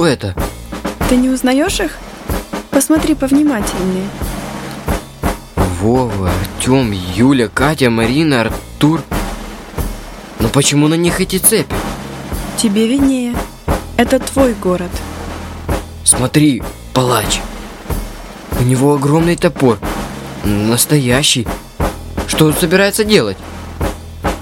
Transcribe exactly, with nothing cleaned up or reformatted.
Кто это? Ты не узнаешь их? Посмотри повнимательнее. Вова, Артем, Юля, Катя, Марина, Артур. Но почему на них эти цепи? Тебе виднее. Это твой город. Смотри, палач. У него огромный топор. Настоящий. Что он собирается делать?